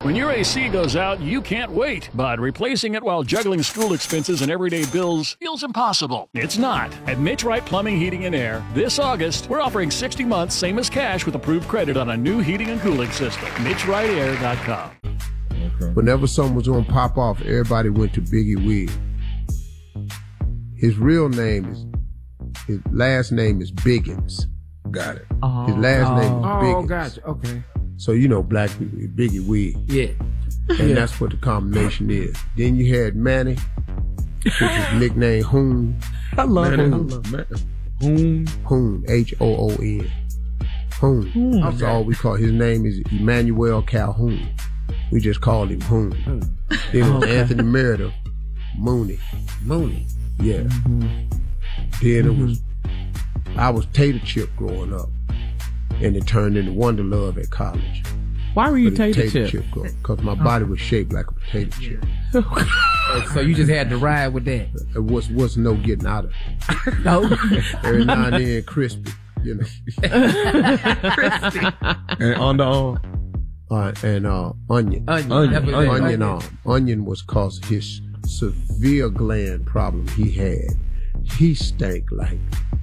When your AC goes out, you can't wait, but replacing it while juggling school expenses and everyday bills feels impossible. It's not. At Mitch Wright Plumbing, Heating, and Air, this August, we're offering 60 months, same as cash, with approved credit on a new heating and cooling system. MitchWrightAir.com. Whenever something was going to pop off, everybody went to Biggie Wig. His last name is Biggins. Got it. His last name is Biggins. Oh, gotcha. Okay. So, black people, Biggie Wig. Yeah. And that's what the combination is. Then you had Manny, which is nicknamed Hoon. I love Manny. Hoon. Hoon. Hoon. Hoon. That's all we call. His name is Emmanuel Calhoun. We just called him Hoon. Then it was Anthony Meredith, Mooney. Yeah. Then it was, I was Tater Chip growing up. And it turned into Wonder Love at college. Why were you Tater Chip? Because my body was shaped like a potato chip. So you just had to ride with that. There was no getting out of it. No. Every now and then, crispy, Crispy. And underarm. Onion. Onion arm. Onion was cause his severe gland problem he had. He stank like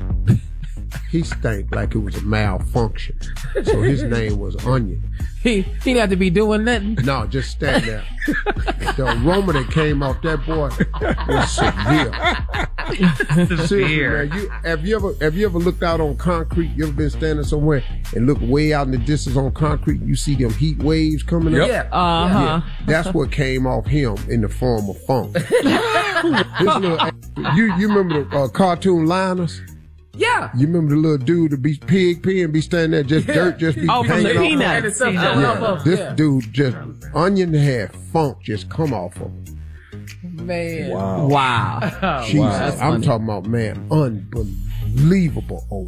it was a malfunction. So his name was Onion. He didn't have to be doing nothing. No, just stand there. The aroma that came off that boy was severe. Seriously, man, have you ever looked out on concrete? You ever been standing somewhere and look way out in the distance on concrete? You see them heat waves coming up. Yeah. Yeah, that's what came off him in the form of funk. You remember the cartoon Liners? Yeah. You remember the little dude to be pig and be standing there, just dirt just be from hanging the peanuts. This dude just, Onion had funk just come off of him. Man. Wow. Jesus, I'm talking about, man, unbelievable odor.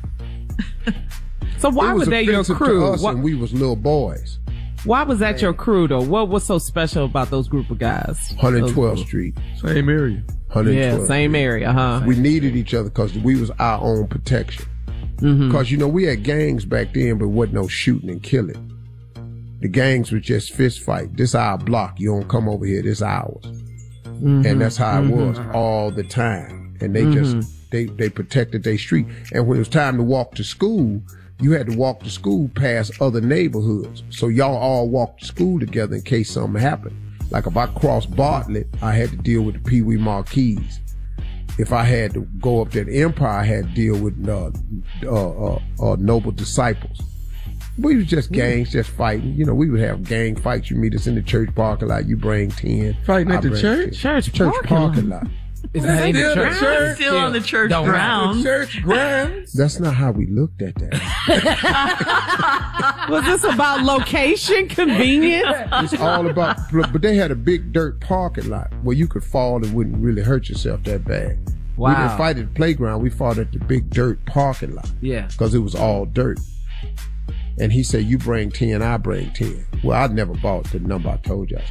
So why were they your crew? To us when we was little boys. Why was that your crew though? What was so special about those group of guys? 112th Street. Same area. Yeah, same area, huh? We needed each other because we was our own protection. Because, we had gangs back then, but wasn't no shooting and killing. The gangs was just fist fight. This our block. You don't come over here. This ours. And that's how it was all the time. And they just, they protected their street. And when it was time to walk to school, you had to walk to school past other neighborhoods. So y'all all walked to school together in case something happened. Like if I crossed Bartlett, I had to deal with the Pee Wee Marquis. If I had to go up to the Empire, I had to deal with Noble Disciples. We was just gangs, just fighting. We would have gang fights. You meet us in the church parking lot. You bring 10. Fighting at the church? Church parking lot. Is that in the church? Still on the church grounds. Church grounds. That's not how we looked at that. Was this about location, convenience? It's all about, but they had a big dirt parking lot where you could fall and wouldn't really hurt yourself that bad. Wow. We didn't fight at the playground. We fought at the big dirt parking lot. Yeah. Because it was all dirt. And he said, you bring 10, I bring 10. Well, I never bought the number I told you.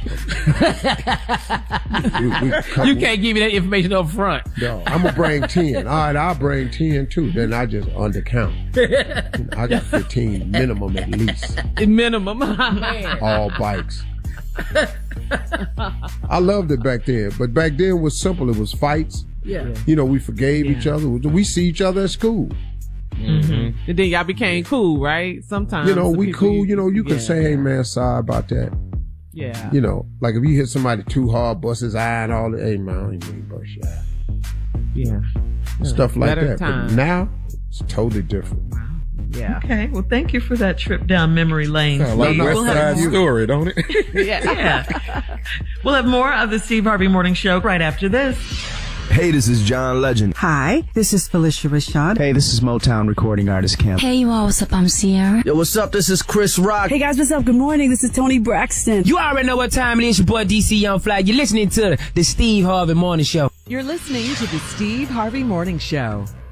You can't give me that information up front. No, I'm going to bring 10. All right, I'll bring 10 too. Then I just undercount. I got 15 minimum at least. Minimum. Man. All bikes. I loved it back then. But back then was simple. It was fights. Yeah. We forgave each other. We see each other at school. And then y'all became cool, right? Sometimes. We cool. You could say, hey, man, sorry about that. Yeah. Like if you hit somebody too hard, bust his eye and all that, hey, man, I ain't mean bust your eye. Yeah. Stuff like Better that. time. But now, it's totally different. Yeah. Okay. Well, thank you for that trip down memory lane. Sound like West Side Story, don't it? Yeah. We'll have more of the Steve Harvey Morning Show right after this. Hey, this is John Legend. Hi, this is Felicia Rashad. Hey, this is Motown recording artist Camp. Hey, you all, what's up? I'm Sierra. Yo, what's up? This is Chris Rock. Hey guys, what's up? Good morning. This is Tony Braxton. You already know what time it is. Your boy DC Young Fly. You're listening to the Steve Harvey Morning Show. You're listening to the Steve Harvey Morning Show.